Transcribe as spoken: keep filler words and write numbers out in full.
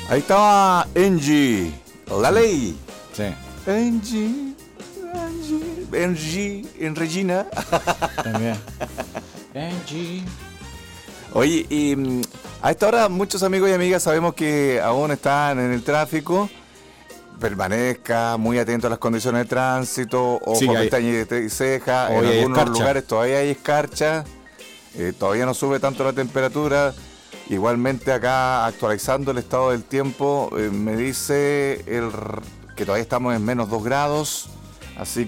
Ahí estaba Angie, la ley. Sí. Angie, Angie, Angie, en Regina. También. Angie. Oye, y mm, a esta hora muchos amigos y amigas sabemos que aún están en el tráfico. Permanezca muy atento a las condiciones de tránsito, o Sí, con hay- pestañas y cejas. En Hoy hay algunos escarcha. lugares todavía hay escarcha, eh, todavía no sube tanto la temperatura. Igualmente acá, actualizando el estado del tiempo, eh, me dice el, r- que todavía estamos en menos dos grados, así